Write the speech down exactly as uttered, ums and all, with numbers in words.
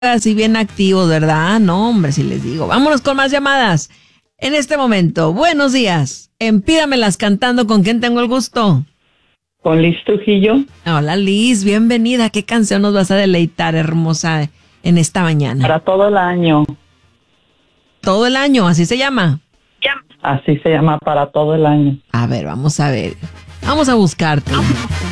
así bien activos, ¿verdad? No, hombre, si les digo. Vámonos con más llamadas. En este momento, buenos días. En Pídamelas cantando, ¿con quién tengo el gusto? Con Liz Trujillo. Hola Liz, bienvenida. ¿Qué canción nos vas a deleitar, hermosa, en esta mañana? Para todo el año. Todo el año, así se llama. Así se llama, Para todo el año. A ver, vamos a ver. Vamos a buscarte.